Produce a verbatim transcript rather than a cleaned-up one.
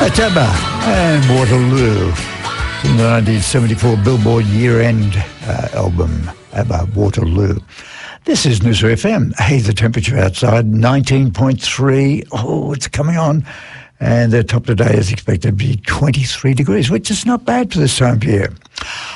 That's ABBA and Waterloo from the nineteen seventy-four Billboard year-end uh, album, ABBA, Waterloo. This is Noosa F M. Hey, the temperature outside, nineteen point three. Oh, it's coming on. And the top today is expected to be twenty-three degrees, which is not bad for this time of year.